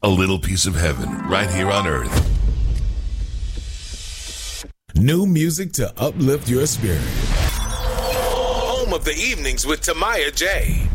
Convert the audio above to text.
A little piece of heaven right here on earth. New music to uplift your spirit. Home of the evenings with Tamaya J.